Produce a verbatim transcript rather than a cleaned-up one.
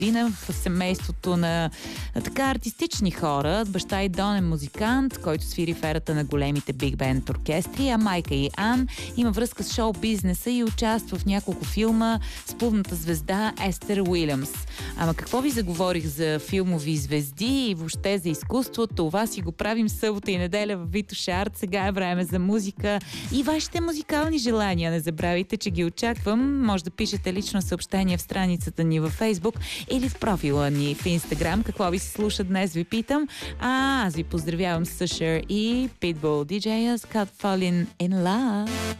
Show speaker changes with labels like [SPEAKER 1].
[SPEAKER 1] година в семейството на така артистични хора. Баща и Дон е музикант, който свири в ерата на големите биг бенд оркестри, а майка и Ан има връзка с шоу-бизнеса и участва в няколко филма с плувната звезда Естер Уилямс. Ама какво ви заговорих за филмови звезди и въобще за изкуство? Това си го правим събота и неделя в Витош Арт. Сега е време за музика и вашите музикални желания. Не забравяйте, че ги очаквам. Може да пишете лично съобщение в страницата ни във Фейсбук или в профила ни в Инстаграм. Какво ви се слуша днес, ви питам. А аз ви поздравявам с Usher и Pitbull, диджея Scott Fallin in Love.